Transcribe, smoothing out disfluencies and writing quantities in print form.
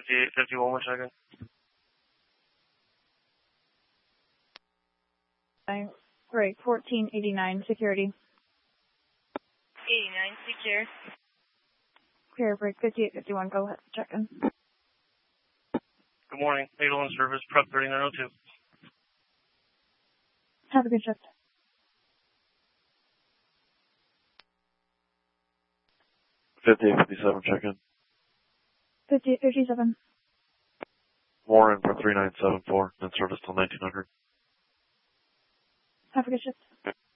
5851, one second. Right, 1489, security. 89, secure. Clear, break 5851, go ahead, check in. Good morning, 801 service, prep 3902. Have a good shift. 5857, check in. 5857. Warren for 3974, in service till 1900. Have a good shift.